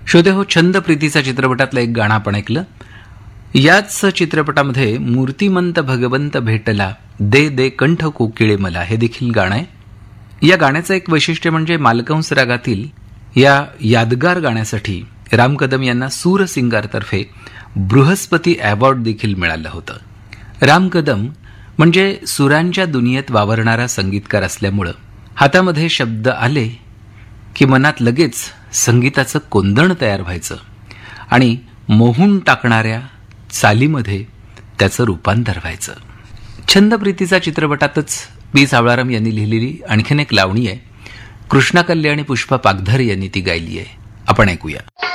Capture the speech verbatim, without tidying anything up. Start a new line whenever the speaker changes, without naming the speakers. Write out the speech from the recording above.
श्रोते हो, छंद प्रीतीचा चित्रपटातलं एक गाणं आपण ऐकलं. याच चित्रपटामध्ये मूर्तिमंत भगवंत भेटला दे दे कंठ कोकिळे मला हे देखील गाणं आहे. या गाण्याचं एक वैशिष्ट्य म्हणजे मालकंस रागातील या यादगार गाण्यासाठी राम कदम यांना सूर सिंगारतर्फे बृहस्पती अवॉर्ड देखील मिळालं होतं. राम कदम म्हणजे सुरांच्या दुनियेत वावरणारा संगीतकार असल्यामुळं हातामध्ये शब्द आले की मनात लगेच संगीताचं कोंदण तयार व्हायचं आणि मोहून टाकणाऱ्या चालीमध्ये त्याचं रूपांतर व्हायचं. छंद प्रीतीचा चित्रपटातच पी सावळाराम यांनी लिहिलेली आणखीन एक लावणी आहे. कृष्णा कल्ले आणि पुष्पा पागधर यांनी ती गायली आहे. आपण ऐकूया.